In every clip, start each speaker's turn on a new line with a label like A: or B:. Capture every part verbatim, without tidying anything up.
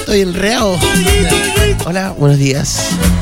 A: Estoy enredado. Hola, buenos días.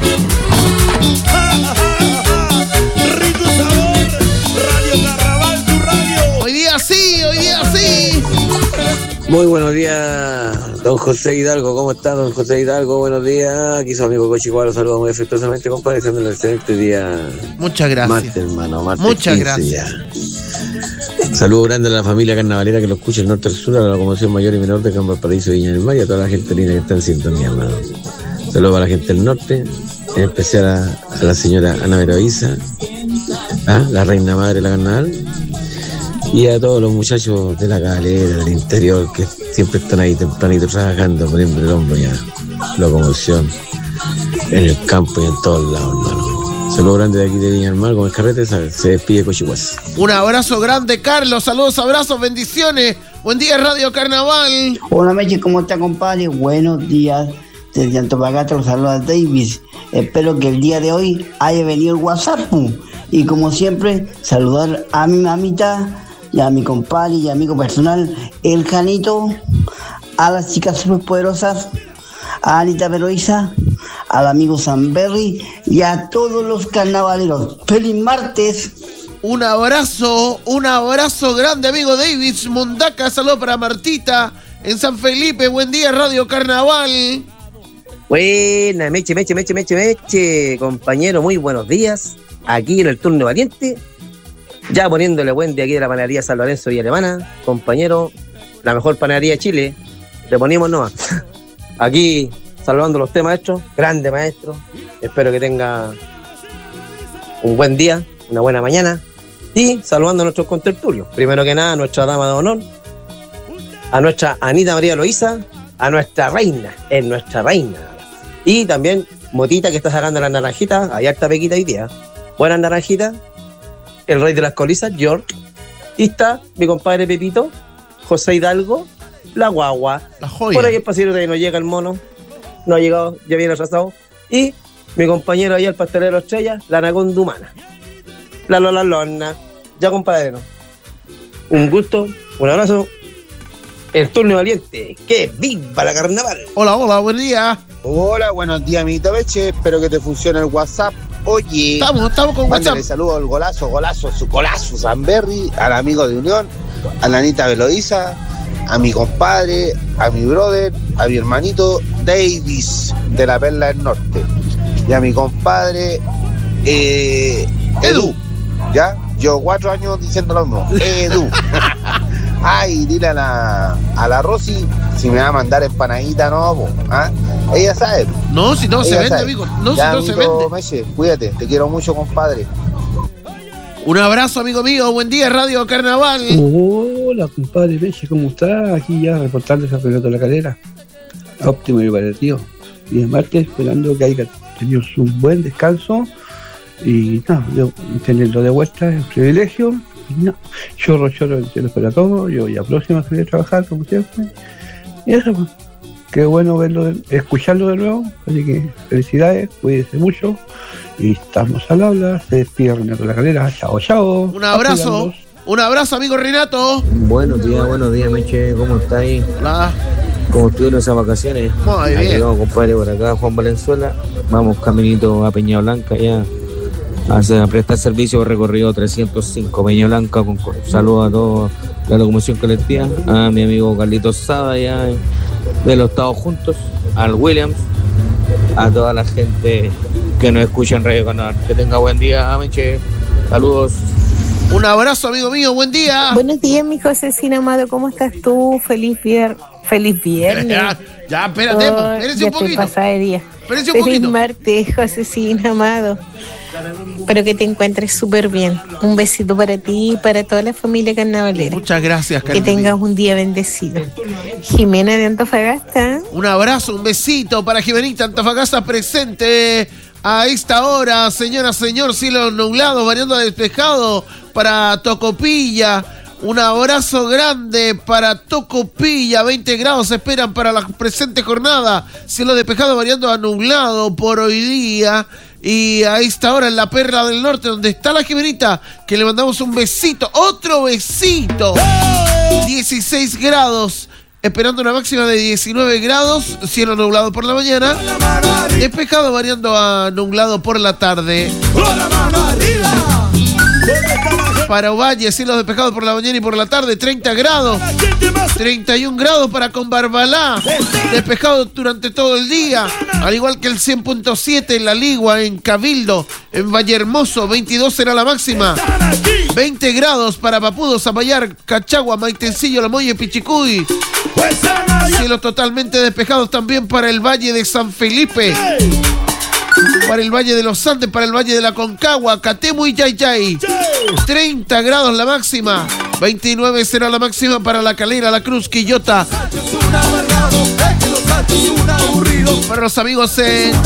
B: Rico sabor, Radio Carnaval, tu radio.
A: Hoy día sí, hoy día sí.
C: Muy buenos días, don José Hidalgo. ¿Cómo está, don José Hidalgo? Buenos días. Aquí su amigo Cochicuá, lo saludo muy afectuosamente, compadre, haciendo un excelente día.
A: Muchas gracias.
C: Martes, hermano, martes
A: Muchas
C: quince
A: gracias.
C: Ya. Saludo grande a la familia carnavalera que lo escucha el norte al sur, a la locomoción mayor y menor de Campo Paraíso y Viña del Mar y a toda la gente linda que está en sintonía, hermano. Saludos para la gente del norte, en especial a, a la señora Ana Veroiza, ¿ah? La reina madre de la carnaval, y a todos los muchachos de la galera, del interior, que siempre están ahí tempranito trabajando, poniendo el hombro ya, locomoción, en el campo y en todos lados, hermano. Saludos grandes de aquí de Viña del Mar, con el carrete se, se despide Cochihuas.
A: Un abrazo grande, Carlos. Saludos, abrazos, bendiciones. Buen día, Radio Carnaval.
D: Hola, Meche, ¿cómo está, compadre? Buenos días. Desde Antofagasta los saluda Davis. Espero que el día de hoy haya venido el WhatsApp. Y como siempre, saludar a mi mamita y a mi compadre y amigo personal, el Janito, a las chicas superpoderosas, a Anita Veroiza, al amigo Sanberry y a todos los carnavaleros. ¡Feliz martes!
A: Un abrazo, un abrazo grande, amigo David Mundaca. Saludos para Martita en San Felipe. Buen día, Radio Carnaval.
E: Buena, Meche, Meche, Meche, Meche, Meche, compañero, muy buenos días. Aquí en el turno valiente, ya poniéndole buen día aquí de la panadería San Lorenzo y Alemana. Compañero, la mejor panadería de Chile. Le ponemos nomás. Aquí saludando a usted, maestro, grande maestro. Espero que tenga un buen día, una buena mañana. Y saludando a nuestros contertulios. Primero que nada, a nuestra dama de honor, a nuestra Anita María Loíza, a nuestra reina, es nuestra reina. Y también Motita, que está sacando las naranjitas. Hay harta pequita hoy día. Buenas naranjitas. El rey de las colizas, George. Y está mi compadre Pepito, José Hidalgo, la guagua.
A: La joya.
E: Por ahí el pasillo de ahí no llega el mono. No ha llegado, ya viene atrasado. Y mi compañero ahí, el pastelero Estrella, la anaconda humana. La Lola Lona. Ya, compadre. ¿No? Un gusto, un abrazo. El turno valiente, que viva la carnaval.
A: Hola, hola, buen día.
F: Hola, buenos días, amiguito Beche. Espero que te funcione el WhatsApp. Oye,
A: Estamos, estamos con
F: mándale
A: WhatsApp.
F: saludos al golazo, golazo, su golazo, Sanberry, al amigo de Unión, a la Anita Veloiza, a mi compadre, a mi brother, a mi hermanito Davis, de la Perla del Norte, y a mi compadre eh, Edu. ¿Ya? Yo cuatro años diciendo lo mismo. Edu. Ay, dile a la, a la Rosy si me va a mandar empanadita, no, po, ¿ah? Ella sabe.
A: No, si no se
F: Ella
A: vende,
F: sabe.
A: amigo. No,
F: Ya,
A: si no se
F: amiguito
A: vende.
F: Meche, cuídate, te quiero mucho, compadre.
A: Un abrazo, amigo mío. Buen día, Radio Carnaval.
G: Hola, compadre Meche, ¿cómo está? Aquí ya reportando esa pelota de la calera. Óptimo y tío. Y el martes esperando que haya tenido un buen descanso. Y no, yo tenerlo de vuelta es un privilegio. Y no, chorro, chorro el cielo para todo. Yo ya próxima salí a trabajar, como siempre. Y eso, pues. Qué bueno verlo, de, escucharlo de nuevo. Así que felicidades, cuídense mucho. Y estamos al habla. Se despide Renato de la Calera. Chao, chao.
A: Un abrazo. Un abrazo, amigo Renato.
H: Buenos días, buenos días, Meche. ¿Cómo estáis?
A: Hola.
H: ¿Cómo estuvieron esas vacaciones?
A: Muy bien.
H: Aquí llegamos, compadre, por acá, Juan Valenzuela. Vamos caminito a Peña Blanca ya. A, hacer, a prestar servicio por recorrido trescientos cinco, Peña Blanca. Con, con saludos a toda la locomoción colectiva. A mi amigo Carlitos Sada ya de los Estados Juntos. Al Williams. A toda la gente que nos escucha en Radio Carnaval. Que tenga buen día, Meche. Saludos.
A: Un abrazo, amigo mío. Buen día.
I: Buenos días, mi Josecina amado. ¿Cómo estás tú? Feliz viernes. Feliz viernes.
A: Ya, ya, espérate,
I: Oh,
A: espérese
I: ya
A: un
I: estoy
A: poquito.
I: pasada de día.
A: Espérese un
I: Feliz
A: poquito.
I: martes, Josecina amado. Espero que te encuentres súper bien. Un besito para ti y para toda la familia carnavalera.
A: Muchas gracias,
I: Que
A: cariño.
I: tengas un día bendecido. Jimena de Antofagasta.
A: Un abrazo, un besito para Jimenita Antofagasta presente a esta hora. Señora, señor, cielo nublado, variando a despejado para Tocopilla. Un abrazo grande para Tocopilla. veinte grados se esperan para la presente jornada. Cielo despejado, variando a nublado por hoy día. Y a esta hora en la Perla del Norte, donde está la Jimenita, que le mandamos un besito. ¡Otro besito! dieciséis grados esperando una máxima de diecinueve grados, cielo nublado por la mañana, despejado variando a nublado por la tarde. Para Ovalle, cielo despejado por la mañana y por la tarde, treinta grados. treinta y un grados para Conbarbalá, despejado durante todo el día, al igual que el cien punto siete en La Ligua, en Cabildo, en Vallehermoso, veintidós será la máxima. veinte grados para Papudo, Zapallar, Cachagua, Maitencillo, La Moya y Pichicuy. Cielos totalmente despejados también para el Valle de San Felipe, para el Valle de los Andes, para el Valle de la Concagua, Catemu y Yayay. treinta grados la máxima, veintinueve será la máxima para La Calera, La Cruz, Quillota. Para los amigos en